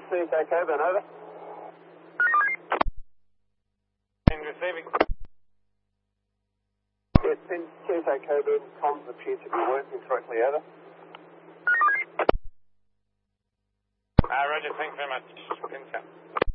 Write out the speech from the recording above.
CSA Coburn, over. And receiving. Yes, CSA Coburn, comms appear to be working correctly, over. Roger, thanks very much.